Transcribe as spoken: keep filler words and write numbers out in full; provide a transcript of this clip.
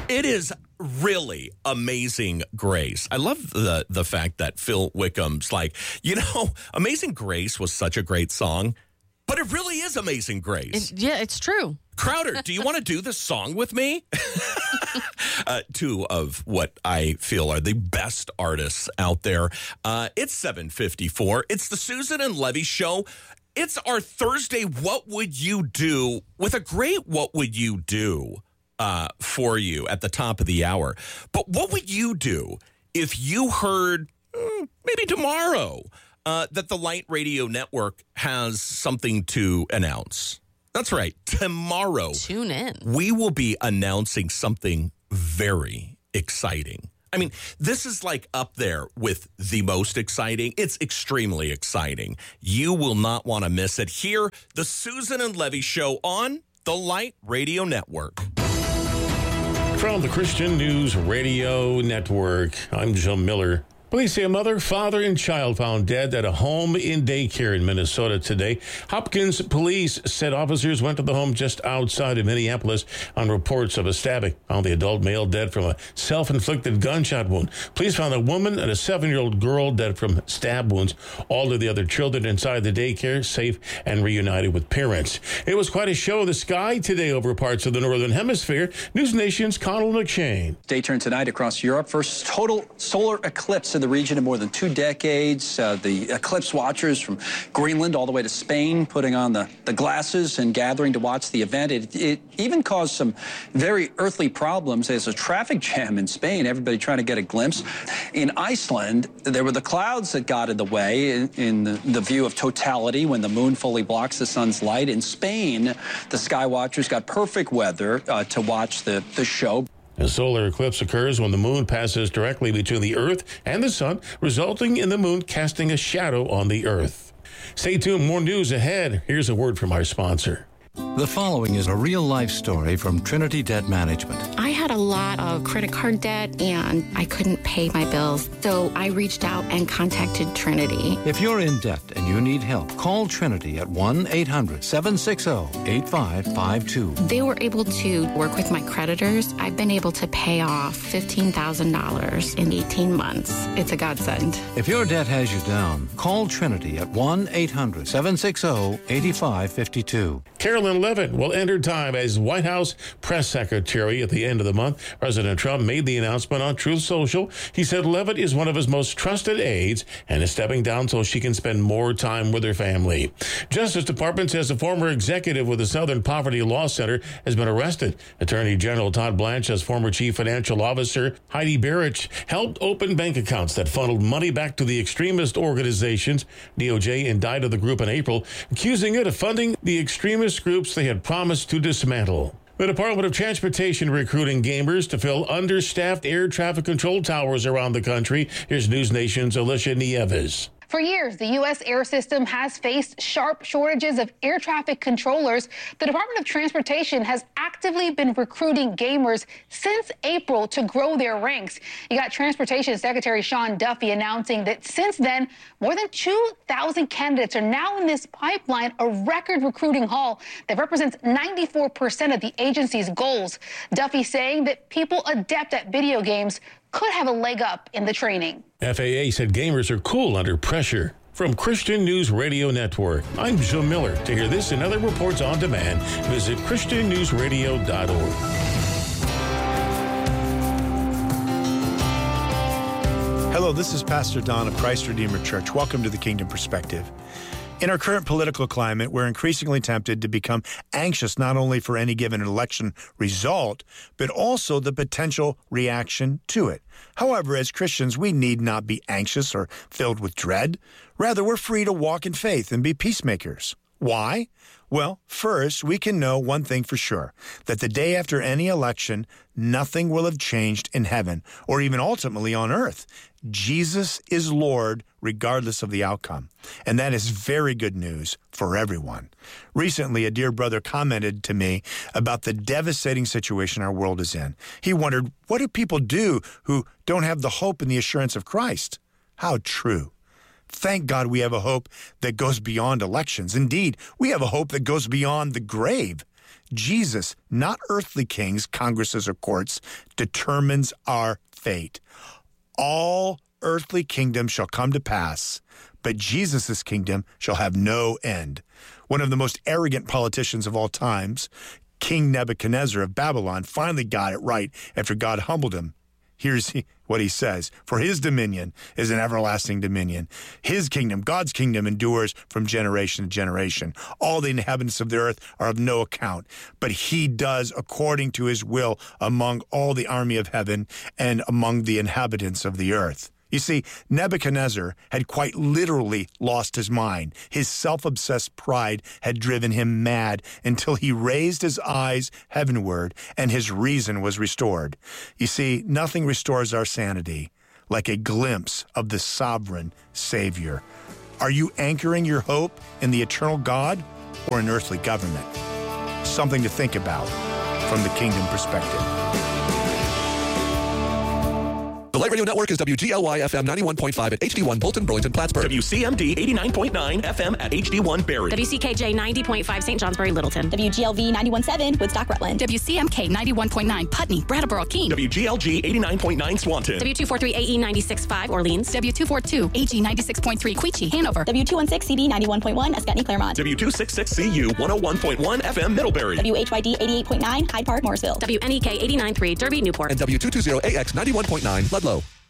It is really Amazing Grace. I love the the fact that Phil Wickham's like, you know, Amazing Grace was such a great song, but it really is Amazing Grace. It, yeah, it's true. Crowder, do you want to do this song with me? uh, two of what I feel are the best artists out there. Uh, it's seven fifty-four. It's the Susan and Levy Show. It's our Thursday What Would You Do with a great What Would You Do uh, for you at the top of the hour. But what would you do if you heard mm, maybe tomorrow uh, that the Light Radio Network has something to announce? That's right. Tomorrow, tune in. We will be announcing something very exciting. I mean, this is like up there with the most exciting. It's extremely exciting. You will not want to miss it. Here, the Susan and Levy Show on the Light Radio Network. From the Christian News Radio Network, I'm Joe Miller. Police say a mother, father, and child found dead at a home in daycare in Minnesota today. Hopkins police said officers went to the home just outside of Minneapolis on reports of a stabbing. Found the adult male dead from a self-inflicted gunshot wound. Police found a woman and a seven-year-old girl dead from stab wounds. All of the other children inside the daycare safe and reunited with parents. It was quite a show in the sky today over parts of the Northern Hemisphere. News Nation's Connell McShane. Day turned tonight across Europe. First total solar eclipse in the region in more than two decades. Uh, the eclipse watchers from Greenland all the way to Spain putting on the, the glasses and gathering to watch the event. It, it even caused some very earthly problems. There's a traffic jam in Spain, everybody trying to get a glimpse. In Iceland, there were the clouds that got in the way in, in the, the view of totality when the moon fully blocks the sun's light. In Spain, the sky watchers got perfect weather uh, to watch the, the show. A solar eclipse occurs when the moon passes directly between the Earth and the sun, resulting in the moon casting a shadow on the Earth. Stay tuned, more news ahead. Here's a word from our sponsor. The following is a real-life story from Trinity Debt Management. I had a lot of credit card debt, and I couldn't pay my bills, so I reached out and contacted Trinity. If you're in debt and you need help, call Trinity at one eight hundred seven six zero eight five five two. They were able to work with my creditors. I've been able to pay off fifteen thousand dollars in eighteen months. It's a godsend. If your debt has you down, call Trinity at one eight hundred seven six zero eight five five two. Carolyn Levitt will enter time as White House press secretary at the end of the month. President Trump made the announcement on Truth Social. He said Levitt is one of his most trusted aides and is stepping down so she can spend more time with her family. Justice Department says a former executive with the Southern Poverty Law Center has been arrested. Attorney General Todd Blanche says former chief financial officer Heidi Barrich helped open bank accounts that funneled money back to the extremist organizations. D O J indicted the group in April, accusing it of funding the extremist groups they had promised to dismantle. The Department of Transportation recruiting gamers to fill understaffed air traffic control towers around the country. Here's News Nation's Alicia Nieves. For years, the U S air system has faced sharp shortages of air traffic controllers. The Department of Transportation has actively been recruiting gamers since April to grow their ranks. You got Transportation Secretary Sean Duffy announcing that since then, more than two thousand candidates are now in this pipeline, a record recruiting haul that represents ninety-four percent of the agency's goals. Duffy saying that people adept at video games could have a leg up in the training. F A A said gamers are cool under pressure. From Christian News Radio Network, I'm Joe Miller. To hear this and other reports on demand, visit christian news radio dot org. Hello, this is Pastor Don of Christ Redeemer Church. Welcome to the Kingdom Perspective. In our current political climate, we're increasingly tempted to become anxious not only for any given election result, but also the potential reaction to it. However, as Christians, we need not be anxious or filled with dread. Rather, we're free to walk in faith and be peacemakers. Why? Well, first, we can know one thing for sure, that the day after any election, nothing will have changed in heaven or even ultimately on earth. Jesus is Lord regardless of the outcome. And that is very good news for everyone. Recently, a dear brother commented to me about the devastating situation our world is in. He wondered, what do people do who don't have the hope and the assurance of Christ? How true. Thank God we have a hope that goes beyond elections. Indeed, we have a hope that goes beyond the grave. Jesus, not earthly kings, congresses, or courts, determines our fate. All earthly kingdoms shall come to pass, but Jesus' kingdom shall have no end. One of the most arrogant politicians of all times, King Nebuchadnezzar of Babylon, finally got it right after God humbled him. Here's what he says. For his dominion is an everlasting dominion. His kingdom, God's kingdom, endures from generation to generation. All the inhabitants of the earth are of no account, but he does according to his will among all the army of heaven and among the inhabitants of the earth. You see, Nebuchadnezzar had quite literally lost his mind. His self-obsessed pride had driven him mad until he raised his eyes heavenward and his reason was restored. You see, nothing restores our sanity like a glimpse of the sovereign Savior. Are you anchoring your hope in the eternal God or an earthly government? Something to think about from the Kingdom perspective. The Light Radio Network is W G L Y F M ninety-one point five at H D one Bolton, Burlington, Plattsburgh. W C M D eighty-nine point nine F M at H D one Barrie. W C K J ninety point five Saint Johnsbury, Littleton. W G L V ninety-one point seven Woodstock, Rutland. W C M K ninety-one point nine Putney, Brattleboro, Keene. W G L G eighty-nine point nine Swanton. W two forty-three A E ninety-six point five Orleans. W two forty-two A G ninety-six point three Queechee, Hanover. W two sixteen C B ninety-one point one Escutney, Claremont. W two sixty-six C U one oh one point one F M Middlebury. W H Y D eighty-eight point nine Hyde Park, Morrisville. W N E K eighty-nine point three Derby, Newport. And W two twenty A X ninety-one point nine Ludlow.